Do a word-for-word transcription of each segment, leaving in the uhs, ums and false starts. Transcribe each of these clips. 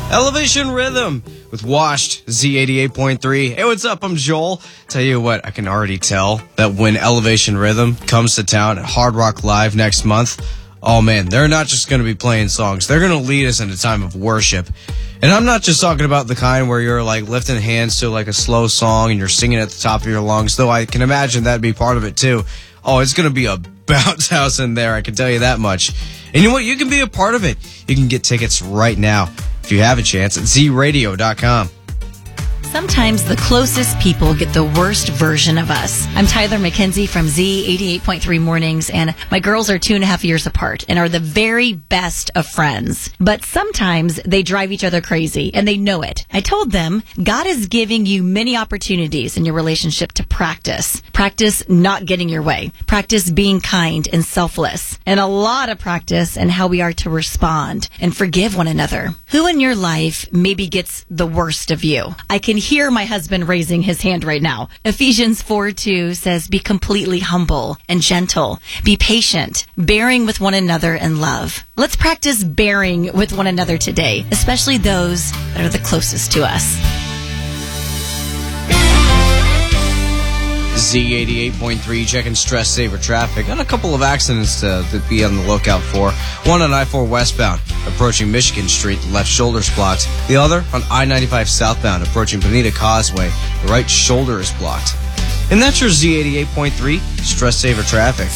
Elevation Rhythm with Washed, Z eighty-eight point three. Hey, what's up? I'm Joel. Tell you what, I can already tell that when Elevation Rhythm comes to town at Hard Rock Live next month, oh man, they're not just going to be playing songs. They're going to lead us in a time of worship. And I'm not just talking about the kind where you're like lifting hands to like a slow song and you're singing at the top of your lungs, though I can imagine that'd be part of it too. Oh, it's going to be a bounce house in there, I can tell you that much. And you know what? You can be a part of it. You can get tickets right now, if you have a chance, at z radio dot com. Sometimes the closest people get the worst version of us. I'm Tyler McKenzie from Z eighty-eight point three Mornings, and my girls are two and a half years apart and are the very best of friends. But sometimes they drive each other crazy, and they know it. I told them, God is giving you many opportunities in your relationship to practice. Practice not getting your way. Practice being kind and selfless. And a lot of practice in how we are to respond and forgive one another. Who in your life maybe gets the worst of you? I can hear my husband raising his hand right now. Ephesians four two says, be completely humble and gentle. Be patient, bearing with one another in love. Let's practice bearing with one another today, especially those that are the closest to us. Z eighty-eight point three, checking stress saver traffic. And a couple of accidents to, to be on the lookout for. One on I four westbound, approaching Michigan Street, the left shoulder's blocked. The other on I ninety-five southbound, approaching Bonita Causeway, the right shoulder is blocked. And that's your Z eighty-eight point three stress saver traffic.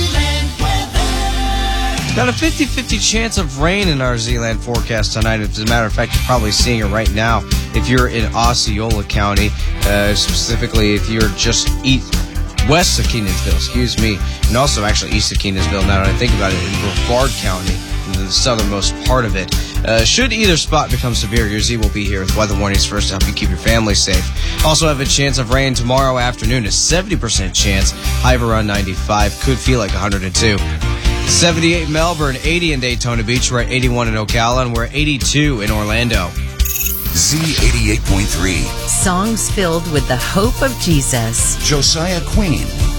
Got a fifty-fifty chance of rain in our Z-Land forecast tonight. As a matter of fact, you're probably seeing it right now if you're in Osceola County, uh, specifically if you're just east, west of Kenansville, excuse me, and also actually east of Kenansville, now that I think about it, in Brevard County, in the southernmost part of it. Uh, should either spot become severe, your Z will be here with weather warnings first to help you keep your family safe. Also have a chance of rain tomorrow afternoon, a seventy percent chance, high of around ninety-five, could feel like one hundred two. seventy-eight Melbourne, eighty in Daytona Beach, we're at eighty-one in Ocala, and we're at eighty-two in Orlando. Z eighty-eight point three. Songs filled with the hope of Jesus. Josiah Queen.